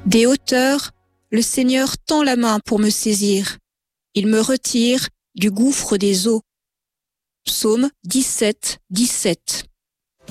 Des hauteurs, le Seigneur tend la main pour me saisir. Il me retire du gouffre des eaux. Psaume 17, 17.